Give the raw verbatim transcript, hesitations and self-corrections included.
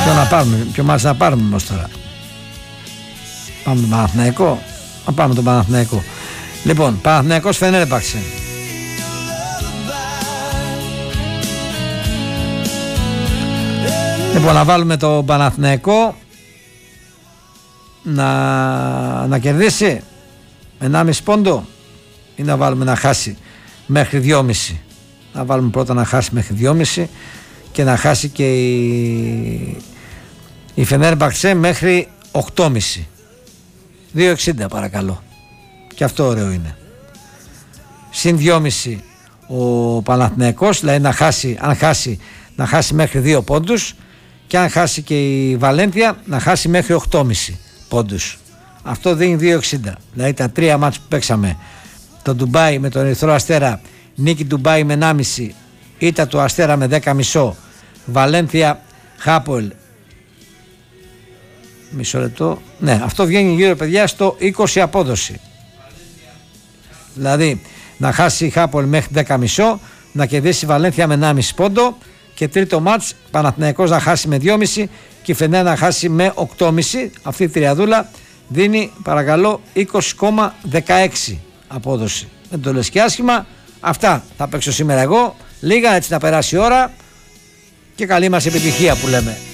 Ποιο να πάρουμε, ποιο μάτς να πάρουμε όμως τώρα? Πάμε τον Παναθηναϊκό. Να πάμε τον Παναθηναϊκό. Λοιπόν, Παναθηναϊκός Φενέρμπαξε. Λοιπόν, να βάλουμε το Παναθηναϊκό να, να κερδίσει ενάμιση πόντο ή να βάλουμε να χάσει μέχρι δυόμιση. Να βάλουμε πρώτα να χάσει μέχρι δυόμιση και να χάσει και η, η Φενέρμπαξε μέχρι οκτώ κόμμα πέντε. δύο εξήντα παρακαλώ. Και αυτό ωραίο είναι. Συν δυόμιση ο Παναθηναϊκός, δηλαδή να χάσει, αν χάσει, να χάσει μέχρι δύο πόντους, και αν χάσει και η Βαλένθια να χάσει μέχρι οκτώ κόμμα πέντε πόντους. Αυτό δίνει δύο εξήντα. Δηλαδή τα τρία μάτς που παίξαμε, το Ντουμπάι με τον Ερυθρό Αστέρα, νίκη Ντουμπάι με ενάμιση, ήττα του Αστέρα με δέκα κόμμα πέντε, Βαλένθια Χάπολ, μισό λεπτό, ναι, αυτό βγαίνει γύρω παιδιά στο είκοσι απόδοση. Δηλαδή να χάσει η Χάπολ μέχρι δέκα κόμμα πέντε, να κερδίσει η Βαλένθια με ενάμιση πόντο, και τρίτο μάτς Παναθηναϊκός να χάσει με δύο κόμμα πέντε και η Φενέρ να χάσει με οκτώ κόμμα πέντε. Αυτή η τριαδούλα δίνει παρακαλώ είκοσι κόμμα δεκαέξι απόδοση. Δεν το λες και άσχημα. Αυτά θα παίξω σήμερα εγώ. Λίγα, έτσι να περάσει η ώρα, και καλή μας επιτυχία που λέμε.